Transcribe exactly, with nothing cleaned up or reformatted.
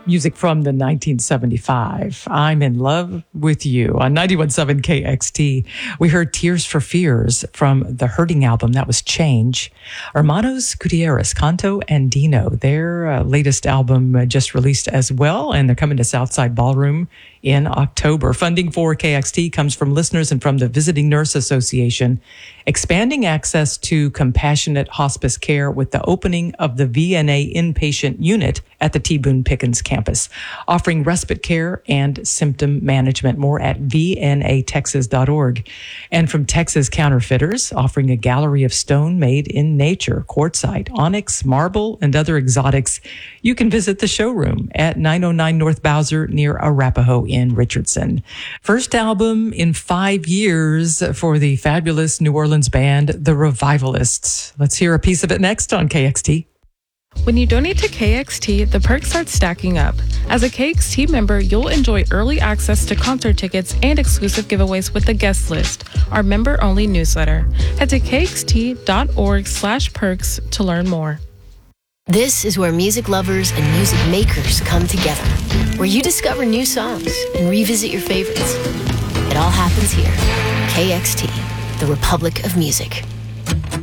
music from the nineteen seventy-five. I'm in love with you on ninety-one point seven K X T. We heard Tears for Fears from the Hurting album. That was Change. Hermanos Gutierrez, Canto Andino, their uh, latest album uh, just released as well, and they're coming to Southside Ballroom in October. Funding for K X T comes from listeners and from the Visiting Nurse Association, expanding access to compassionate hospice care with the opening of the V N A inpatient unit at the T. Boone Pickens campus, offering respite care and symptom management. More at V N A texas dot org. And from Texas Counterfeiters, offering a gallery of stone made in nature, quartzite, onyx, marble, and other exotics. You can visit the showroom at nine oh nine North Bowser near Arapahoe in Richardson. First album in five years for the fabulous New Orleans band, The Revivalists. Let's hear a piece of it next on K X T. When you donate to K X T, the perks start stacking up. As a K X T member, you'll enjoy early access to concert tickets and exclusive giveaways with the guest list, our member-only newsletter. Head to K X T dot org slash perks to learn more. This is where music lovers and music makers come together, where you discover new songs and revisit your favorites. It all happens here. K X T, the Republic of Music.